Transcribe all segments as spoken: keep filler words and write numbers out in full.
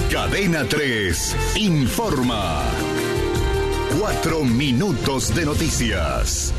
Cadena tres informa. Cuatro minutos de noticias.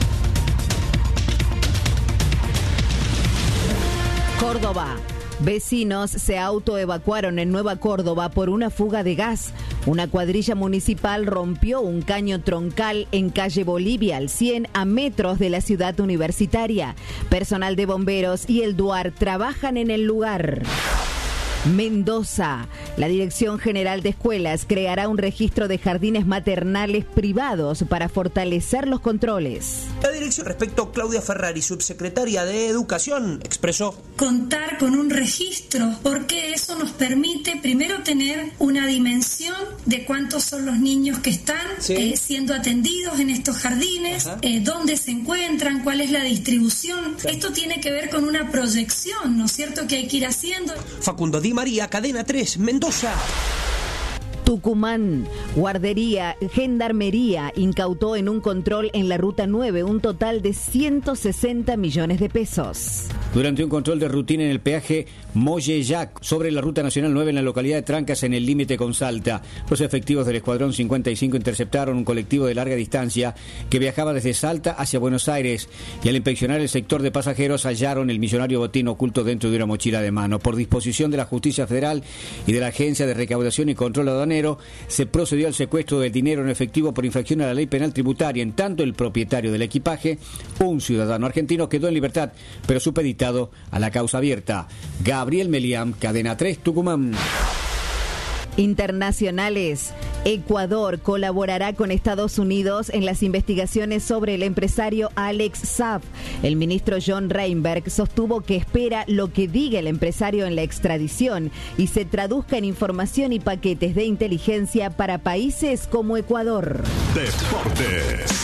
Córdoba. Vecinos se autoevacuaron en Nueva Córdoba por una fuga de gas. Una cuadrilla municipal rompió un caño troncal en calle Bolivia al cien, a metros de la ciudad universitaria. Personal de bomberos y el DUAR trabajan en el lugar. Mendoza. La Dirección General de Escuelas creará un registro de jardines maternales privados para fortalecer los controles. La dirección respecto Claudia Ferrari, subsecretaria de Educación, expresó: contar con un registro, porque eso nos permite primero tener una dimensión de cuántos son los niños que están ¿Sí? eh, siendo atendidos en estos jardines, eh, dónde se encuentran, cuál es la distribución. Sí. Esto tiene que ver con una proyección, ¿no es cierto?, que hay que ir haciendo. Facundo Di María, Cadena tres, Mendoza. Tucumán. Guardería, Gendarmería incautó en un control en la Ruta nueve un total de ciento sesenta millones de pesos. Durante un control de rutina en el peaje Molleyac, sobre la Ruta Nacional nueve en la localidad de Trancas, en el límite con Salta, los efectivos del Escuadrón cincuenta y cinco interceptaron un colectivo de larga distancia que viajaba desde Salta hacia Buenos Aires, y al inspeccionar el sector de pasajeros hallaron el millonario botín oculto dentro de una mochila de mano. Por disposición de la Justicia Federal y de la Agencia de Recaudación y Control Aduanero, se procedió al secuestro del dinero en efectivo por infracción a la ley penal tributaria. En tanto, el propietario del equipaje, un ciudadano argentino, quedó en libertad, pero supeditado a la causa abierta. Gabriel Meliam, Cadena tres, Tucumán. Internacionales. Ecuador colaborará con Estados Unidos en las investigaciones sobre el empresario Alex Saab. El ministro John Reinberg sostuvo que espera lo que diga el empresario en la extradición y se traduzca en información y paquetes de inteligencia para países como Ecuador. Deportes.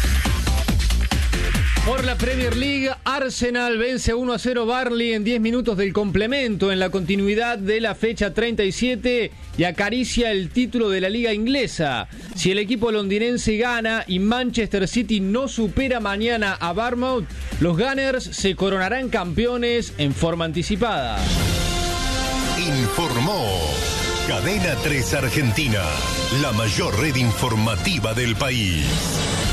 Por la Premier League, Arsenal vence uno a cero Burnley en diez minutos del complemento en la continuidad de la fecha treinta y siete y acaricia el título de la liga inglesa. Si el equipo londinense gana y Manchester City no supera mañana a Bournemouth, los Gunners se coronarán campeones en forma anticipada. Informó Cadena tres Argentina, la mayor red informativa del país.